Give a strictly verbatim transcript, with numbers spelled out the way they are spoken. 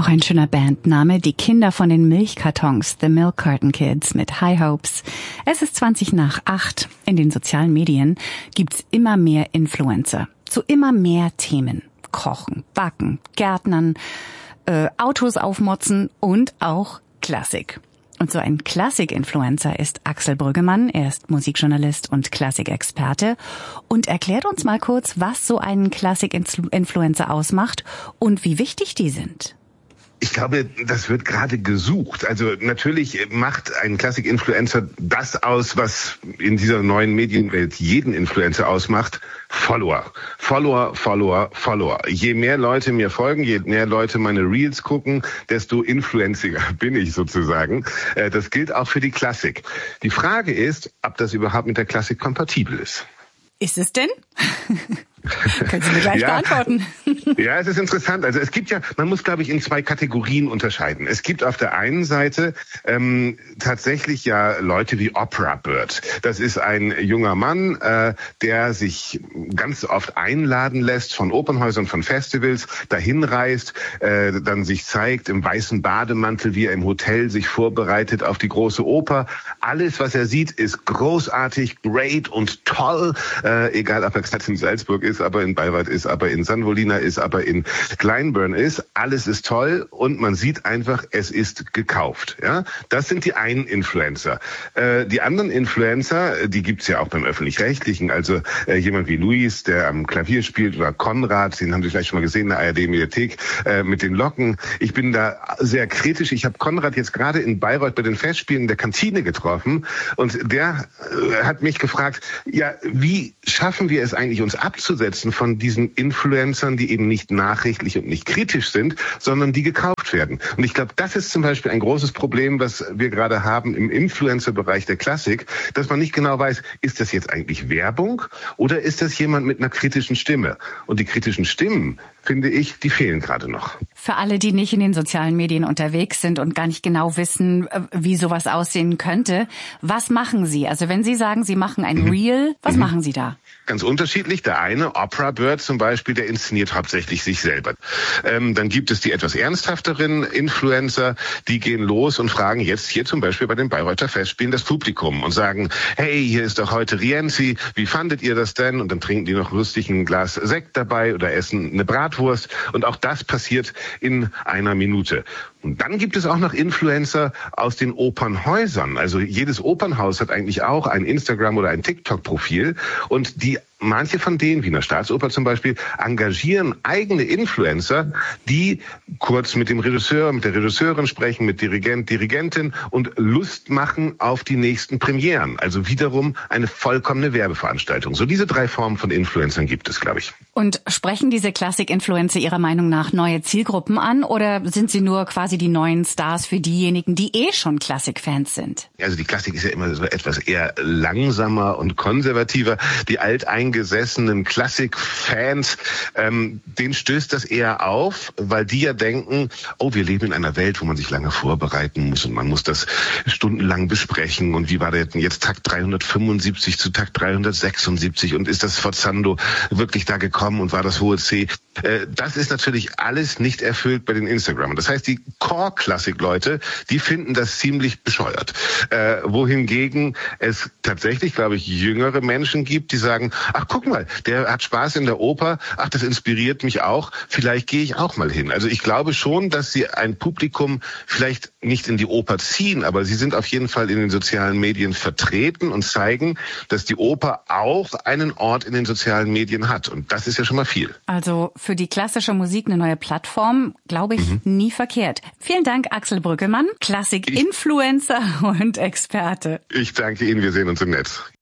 Auch ein schöner Bandname, die Kinder von den Milchkartons, The Milk Carton Kids mit High Hopes. Es ist zwanzig nach acht. In den sozialen Medien gibt's immer mehr Influencer zu immer mehr Themen. Kochen, Backen, Gärtnern, äh, Autos aufmotzen und auch Klassik. Und so ein Klassik-Influencer ist Axel Brüggemann. Er ist Musikjournalist und Klassikexperte und erklärt uns mal kurz, was so einen Klassik-Influencer ausmacht und wie wichtig die sind. Ich glaube, das wird gerade gesucht. Also natürlich macht ein Klassik-Influencer das aus, was in dieser neuen Medienwelt jeden Influencer ausmacht. Follower. Follower, Follower, Follower. Je mehr Leute mir folgen, je mehr Leute meine Reels gucken, desto influenziger bin ich sozusagen. Das gilt auch für die Klassik. Die Frage ist, ob das überhaupt mit der Klassik kompatibel ist. Ist es denn? Können Sie mir gleich ja, beantworten. Ja, es ist interessant. Also es gibt ja, man muss, glaube ich, in zwei Kategorien unterscheiden. Es gibt auf der einen Seite ähm, tatsächlich ja Leute wie Opera Bird. Das ist ein junger Mann, äh, der sich ganz oft einladen lässt von Opernhäusern, von Festivals, dahin reist, äh, dann sich zeigt im weißen Bademantel, wie er im Hotel sich vorbereitet auf die große Oper. Alles, was er sieht, ist großartig, great und toll. Äh, egal, ob er gerade in Salzburg ist, aber in Bayreuth ist, aber in San Volina ist, aber in Glyndebourne ist. Alles ist toll und man sieht einfach, es ist gekauft. Ja, das sind die einen Influencer. Äh, die anderen Influencer, die gibt's ja auch beim Öffentlich-Rechtlichen. Also äh, jemand wie Luis, der am Klavier spielt, oder Konrad, den haben Sie vielleicht schon mal gesehen in der A R D-Mediathek äh, mit den Locken. Ich bin da sehr kritisch. Ich habe Konrad jetzt gerade in Bayreuth bei den Festspielen in der Kantine getroffen und der äh, hat mich gefragt, ja, wie schaffen wir es eigentlich, uns abzusetzen von diesen Influencern, die eben nicht nachrichtlich und nicht kritisch sind, sondern die gekauft werden. Und ich glaube, das ist zum Beispiel ein großes Problem, was wir gerade haben im Influencer-Bereich der Klassik, dass man nicht genau weiß, ist das jetzt eigentlich Werbung oder ist das jemand mit einer kritischen Stimme? Und die kritischen Stimmen, finde ich, die fehlen gerade noch. Für alle, die nicht in den sozialen Medien unterwegs sind und gar nicht genau wissen, wie sowas aussehen könnte, was machen Sie? Also wenn Sie sagen, Sie machen ein Reel, was mhm. machen Sie da? Ganz unterschiedlich. Der eine, Opera Bird zum Beispiel, der inszeniert hauptsächlich sich selber. Ähm, dann gibt es die etwas ernsthafteren Influencer, die gehen los und fragen jetzt hier zum Beispiel bei den Bayreuther Festspielen das Publikum und sagen, hey, hier ist doch heute Rienzi, wie fandet ihr das denn? Und dann trinken die noch lustig ein Glas Sekt dabei oder essen eine Bratwurst. Und auch das passiert in einer Minute. Und dann gibt es auch noch Influencer aus den Opernhäusern. Also jedes Opernhaus hat eigentlich auch ein Instagram- oder ein TikTok-Profil. Und die manche von denen, Wiener Staatsoper zum Beispiel, engagieren eigene Influencer, die kurz mit dem Regisseur, mit der Regisseurin sprechen, mit Dirigent, Dirigentin und Lust machen auf die nächsten Premieren. Also wiederum eine vollkommene Werbeveranstaltung. So diese drei Formen von Influencern gibt es, glaube ich. Und sprechen diese Klassik-Influencer Ihrer Meinung nach neue Zielgruppen an oder sind sie nur quasi die neuen Stars für diejenigen, die eh schon Klassik-Fans sind? Also die Klassik ist ja immer so etwas eher langsamer und konservativer. Die alteingesessenen Klassik-Fans, ähm, denen stößt das eher auf, weil die ja denken, oh, wir leben in einer Welt, wo man sich lange vorbereiten muss und man muss das stundenlang besprechen und wie war denn jetzt Takt dreihundertfünfundsiebzig zu Takt dreihundertsechsundsiebzig und ist das Forzando wirklich da gekommen und war das hohe C? Äh, das ist natürlich alles nicht erfüllt bei den Instagrammern. Das heißt, die Core-Klassik-Leute, die finden das ziemlich bescheuert. Äh, wohingegen es tatsächlich, glaube ich, jüngere Menschen gibt, die sagen, ach, guck mal, der hat Spaß in der Oper, ach, das inspiriert mich auch, vielleicht gehe ich auch mal hin. Also ich glaube schon, dass sie ein Publikum vielleicht nicht in die Oper ziehen, aber sie sind auf jeden Fall in den sozialen Medien vertreten und zeigen, dass die Oper auch einen Ort in den sozialen Medien hat. Und das ist ja schon mal viel. Also für die klassische Musik eine neue Plattform, glaube ich, mhm. nie verkehrt. Vielen Dank, Axel Brüggemann, Klassik-Influencer und Experte. Ich danke Ihnen, wir sehen uns im Netz.